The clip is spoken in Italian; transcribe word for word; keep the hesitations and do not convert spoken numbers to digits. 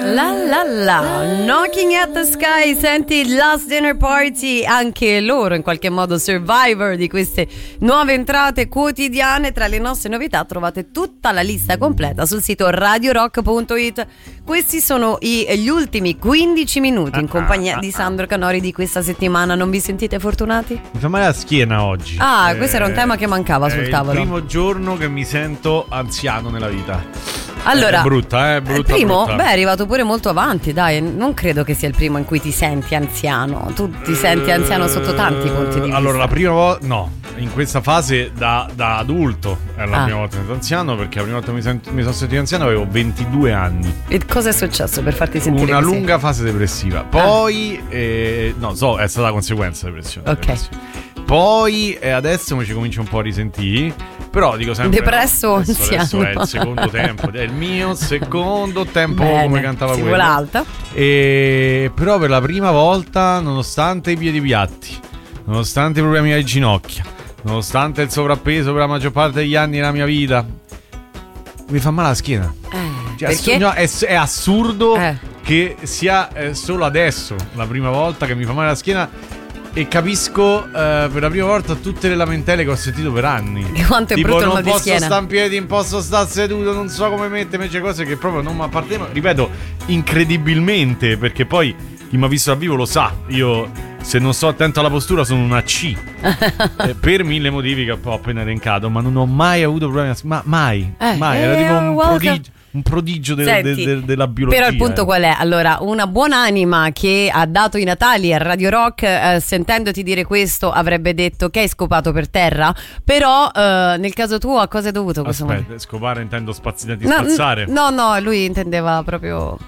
La la la, Knocking at the Sky, senti Last Dinner Party, anche loro in qualche modo survivor di queste nuove entrate quotidiane. Tra le nostre novità trovate tutta la lista completa sul sito radio rock punto it. Questi sono i, gli ultimi quindici minuti in compagnia di Sandro Canori di questa settimana. Non vi sentite fortunati? Mi fa male la schiena oggi. Ah, eh, questo era un tema che mancava sul tavolo. È il primo giorno che mi sento anziano nella vita. Allora, è brutta, eh, brutta, il primo, brutta. beh, è arrivato pure molto avanti, dai. Non credo che sia il primo in cui ti senti anziano. Tu ti senti anziano sotto tanti punti di vista. Allora, la prima volta, no, in questa fase da, da adulto è la Ah. prima volta che mi sento anziano, perché la prima volta che mi, sento, mi sono sentito anziano avevo ventidue anni. E cosa è successo per farti sentire Una così? lunga fase depressiva. Poi, ah. eh, no, so, è stata la conseguenza della depressione. Ok. depressione. Poi eh, adesso mi ci comincio un po' a risentire. Però dico sempre depresso o adesso, anziano? adesso è il secondo tempo, è il mio secondo tempo. Bene, come cantava si quello. vola alta. E però per la prima volta, nonostante i piedi piatti, nonostante i problemi alle ginocchia, nonostante il sovrappeso per la maggior parte degli anni della mia vita, mi fa male la schiena. Eh, Cioè, perché? no, è, è assurdo Eh. che sia eh, solo adesso la prima volta che mi fa male la schiena. E capisco eh, per la prima volta tutte le lamentele che ho sentito per anni. Che quanto è tipo, brutto il non mal di posso schiena. stare in piedi, non posso stare seduto, non so come mettermi, c'è cose che proprio non mi appartengono. Ripeto, incredibilmente, perché poi chi mi ha visto dal vivo lo sa. Io, se non sto attento alla postura, sono una C. eh, per mille motivi che ho appena elencato, ma non ho mai avuto problemi. Ma mai, Eh, mai. Era eh, tipo un welcome. prodigio. Un prodigio de- Senti, de- de- della biologia. però il punto eh. qual è? Allora, una buonanima che ha dato i natali a Radio Rock, eh, sentendoti dire questo, avrebbe detto che hai scopato per terra. Però, eh, nel caso tuo, a cosa è dovuto questo Aspetta, scopare intendo spazzi- di No, spazzare. no, no, lui intendeva proprio